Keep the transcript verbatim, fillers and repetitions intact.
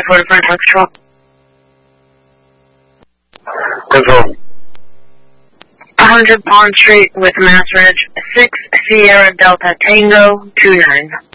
for the front control. Control. one hundred Pond Street with Mass Reg six Sierra Delta Tango two nine.